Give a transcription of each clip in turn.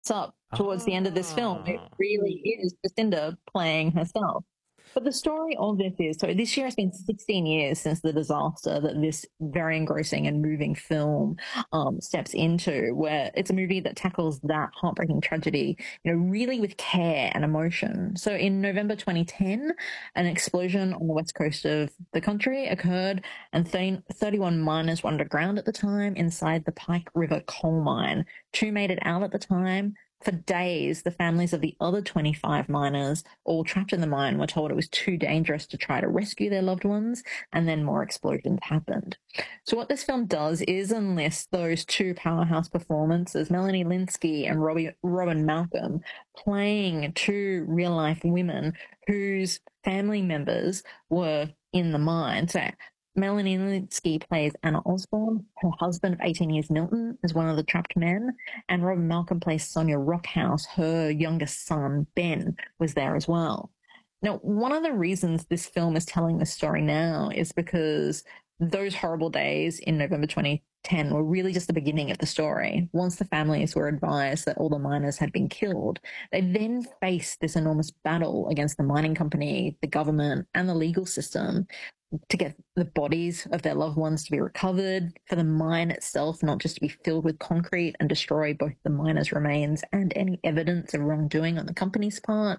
up towards the end of this film. It Ah. really is Jacinda playing herself. But the story of this is, so this year has been 16 years since the disaster that this very engrossing and moving film steps into, where it's a movie that tackles that heartbreaking tragedy, really with care and emotion. So in November 2010, an explosion on the west coast of the country occurred, and 31 miners were underground at the time inside the Pike River coal mine. Two made it out at the time. For days, the families of the other 25 miners, all trapped in the mine, were told it was too dangerous to try to rescue their loved ones, and then more explosions happened. So what this film does is enlist those two powerhouse performances, Melanie Linsky and Robin Malcolm, playing two real-life women whose family members were in the mine. So Melanie Linsky plays Anna Osborne. Her husband of 18 years, Milton, is one of the trapped men. And Robin Malcolm plays Sonia Rockhouse. Her youngest son, Ben, was there as well. Now, one of the reasons this film is telling this story now is because those horrible days in November 2010 were really just the beginning of the story. Once the families were advised that all the miners had been killed, they then faced this enormous battle against the mining company, the government, and the legal system to get the bodies of their loved ones to be recovered, for the mine itself not just to be filled with concrete and destroy both the miners' remains and any evidence of wrongdoing on the company's part,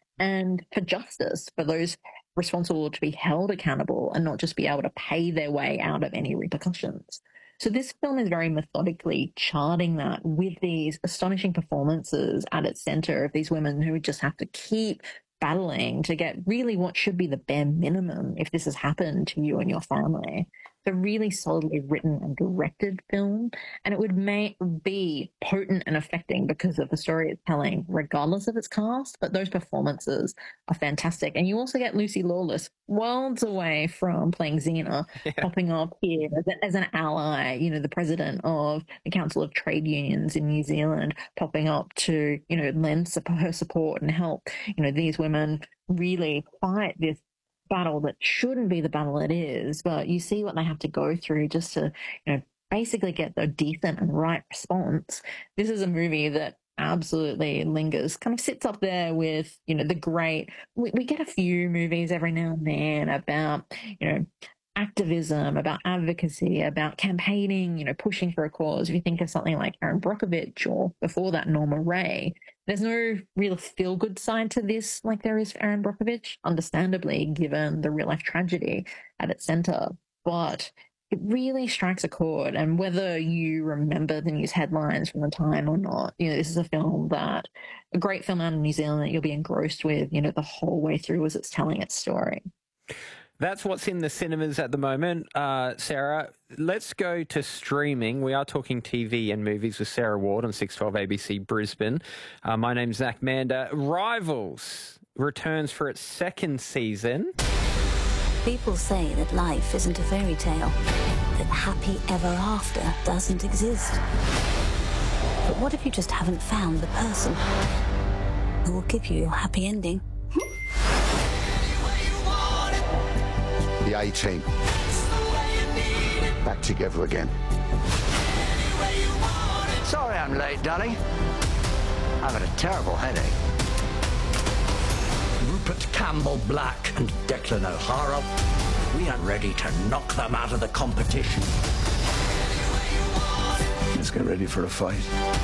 and for justice for those responsible to be held accountable and not just be able to pay their way out of any repercussions. So this film is very methodically charting that with these astonishing performances at its center of these women who just have to keep battling to get really what should be the bare minimum if this has happened to you and your family. It's a really solidly written and directed film, and it would be potent and affecting because of the story it's telling, regardless of its cast. But those performances are fantastic. And you also get Lucy Lawless, worlds away from playing Xena, Yeah. popping up here as an ally, the president of the Council of Trade Unions in New Zealand, popping up to, lend her support and help, these women really fight this battle that shouldn't be the battle it is, but you see what they have to go through just to, basically get the decent and right response. This is a movie that absolutely lingers, kind of sits up there with, the great, we get a few movies every now and then about, activism, about advocacy, about campaigning, pushing for a cause. If you think of something like Aaron Brockovich or before that, Norma Ray, there's no real feel-good side to this like there is for Aaron Brockovich, understandably, given the real-life tragedy at its center. But it really strikes a chord, and whether you remember the news headlines from the time or not, this is a film that, a great film out of New Zealand that you'll be engrossed with, the whole way through as it's telling its story. That's what's in the cinemas at the moment. Sarah, let's go to streaming. We are talking TV and movies with Sarah Ward on 612 ABC Brisbane. My name's Zach Mander. Rivals returns for its second season. People say that life isn't a fairy tale, that happy ever after doesn't exist. But what if you just haven't found the person who will give you your happy ending? The A-Team. Back together again. Sorry I'm late, darling. I've had a terrible headache. Rupert Campbell Black and Declan O'Hara. We aren't ready to knock them out of the competition. Let's get ready for a fight.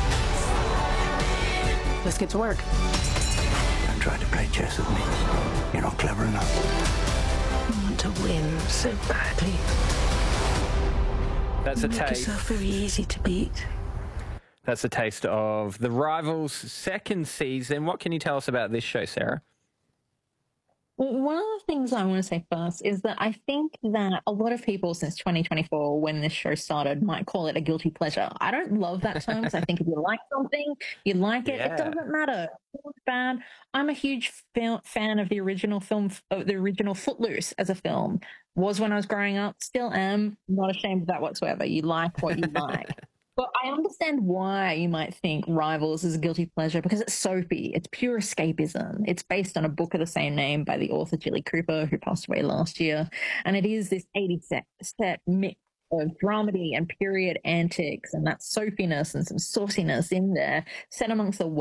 Let's get to work. Don't try to play chess with me. You're not clever enough. I want to win so badly. That's a Make taste. yourself very easy to beat. That's a taste of The Rivals' second season. What can you tell us about this show, Sarah? Well, one of the things I want to say first is that I think that a lot of people since 2024, when this show started, might call it a guilty pleasure. I don't love that term because I think if you like something, you like it. Yeah. It doesn't matter. It's bad. I'm a huge fan of the original film, the original Footloose as a film. Was when I was growing up, still am. Not ashamed of that whatsoever. You like what you like. But I understand why you might think Rivals is a guilty pleasure, because it's soapy. It's pure escapism. It's based on a book of the same name by the author Jilly Cooper, who passed away last year. And it is this 80s set mix of dramedy and period antics and that soapiness and some sauciness in there, set amongst the